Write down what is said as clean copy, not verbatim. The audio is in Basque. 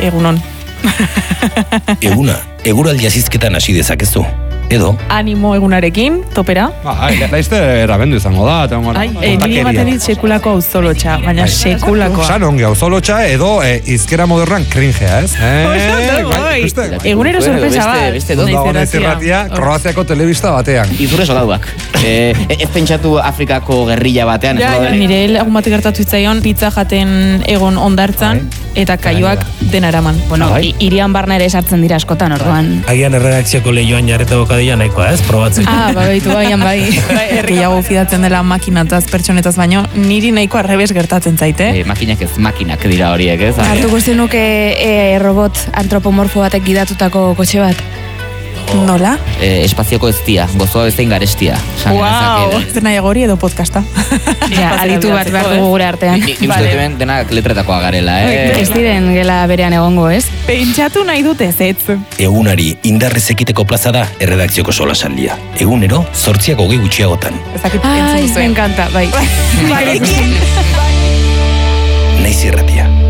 egunon. Eguna, eguraldi azizketan hasi dezakezu. Edo? Animo egunarekin, topera. Laizte erabendu izango da. Niri ematen dit sekulako auzolotxa, baina sekulakoa. San ongi auzolotxa edo izkera modernoan cringea, ez? Egunero sorpresa bat. Naiz irratia, Kroaziako telebista batean. Izurre solauak. Ez pentsatu Afrikako gerrilla batean. Nire lagun bat gertatu itzaion, pizza jaten egon ondartzan, eta kaioak dena eraman. Bueno, irian barna ere sartzen dira askotan, orduan. Agian erredakzioko lehioan jarreta bokadila nahikoa, ez? Probatzen. Baitu baian bai. Gehiago fidatzen dela makinataz, pertsonetaz baino, niri nahiko arrebes gertatzen zaite. Makinak ez, makinak dira horiek, ez? Hartuko zenuke robot antropomorfo batek gidatutako kotxe bat. Nola? Espazioko eztia, gozoa bezain garestia. Wow, ez nahi egori edo podcasta. Aditu bat behar dugu gure artean. Nik uste hemen denak letretakoa garela, Ez diren gela berean egongo, ez? Pentsatu nahi dut ez. Egunari indarrez ekiteko plaza da erredakzioko solasaldia. Egunero, 8:20 gutxiagotan. Me encanta, bai. Naiz irratia.